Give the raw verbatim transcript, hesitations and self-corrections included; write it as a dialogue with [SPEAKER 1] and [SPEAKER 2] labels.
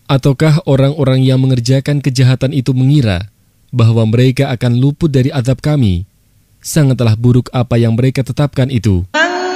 [SPEAKER 1] Ataukah orang-orang yang mengerjakan kejahatan itu mengira bahwa mereka akan luput dari azab kami? Sangatlah buruk apa yang mereka tetapkan itu.